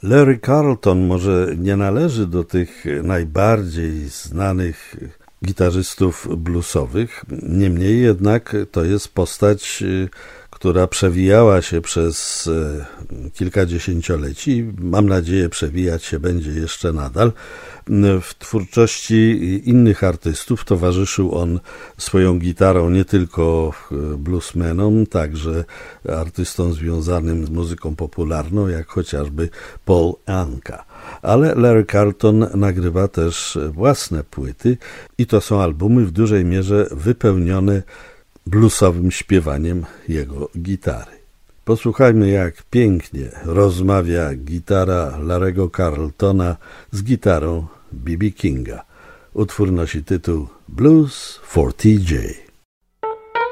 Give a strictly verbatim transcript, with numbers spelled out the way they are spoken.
Larry Carlton może nie należy do tych najbardziej znanych gitarzystów bluesowych, niemniej jednak to jest postać, która przewijała się przez kilka dziesięcioleci, mam nadzieję przewijać się będzie jeszcze nadal. W twórczości innych artystów towarzyszył on swoją gitarą nie tylko bluesmenom, także artystom związanym z muzyką popularną, jak chociażby Paul Anka. Ale Larry Carlton nagrywa też własne płyty i to są albumy w dużej mierze wypełnione bluesowym śpiewaniem jego gitary. Posłuchajmy, jak pięknie rozmawia gitara Larry'ego Carltona z gitarą B B Kinga. Utwór nosi tytuł Blues for T J.